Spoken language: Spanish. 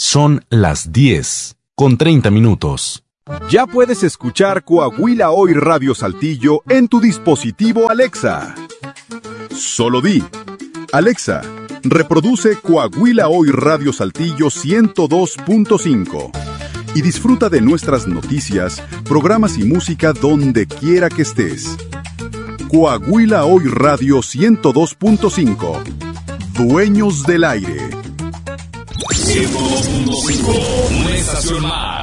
Son las 10:30. Ya puedes escuchar Coahuila Hoy Radio Saltillo en tu dispositivo Alexa. Solo di: Alexa, reproduce Coahuila Hoy Radio Saltillo 102.5 y disfruta de nuestras noticias, programas y música donde quiera que estés. Coahuila Hoy Radio 102.5. Dueños del aire. 102.5, una estación más.